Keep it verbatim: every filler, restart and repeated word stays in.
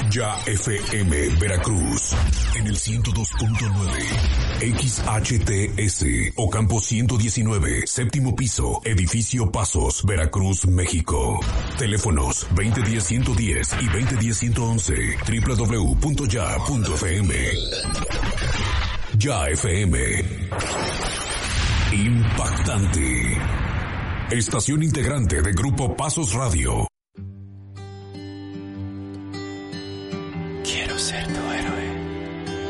Ya F M Veracruz en el ciento dos punto nueve, X H T S Ocampo ciento diecinueve, séptimo piso, edificio Pasos, Veracruz, México. Teléfonos veinte diez ciento diez y veinte diez ciento once, doble u doble u doble u punto ya punto f m. Ya F M. Impactante. Estación integrante de Grupo Pasos Radio.